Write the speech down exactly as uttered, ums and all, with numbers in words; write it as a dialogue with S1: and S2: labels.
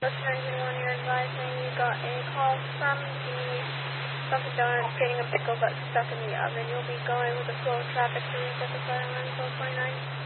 S1: Bush nine zero one, you're advising you got a call from the Dunkin' Donuts getting a pickle got stuck in the oven. You'll be going with the flow of traffic to reset the fire line four point nine.